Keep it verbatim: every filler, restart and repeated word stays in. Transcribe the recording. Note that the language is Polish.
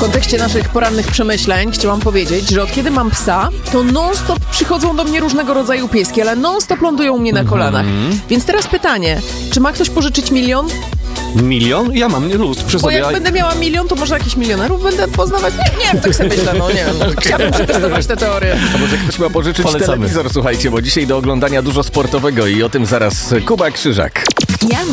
kontekście naszych porannych przemyśleń chciałam powiedzieć, że od kiedy mam psa, to non-stop przychodzą do mnie różnego rodzaju pieski, ale non-stop lądują u mnie na kolanach. Mm-hmm. Więc teraz pytanie, czy ma ktoś pożyczyć milion? Milion? Ja mam luz przy Bo sobie. jak będę miała milion, to może jakichś milionerów będę poznawać? Nie, nie wiem, tak sobie myślę, no nie wiem. No, chciałabym przetestować tę teorię. A może ktoś ma pożyczyć Polecamy. telewizor, słuchajcie, bo dzisiaj do oglądania dużo sportowego i o tym zaraz Kuba Krzyżak. Jan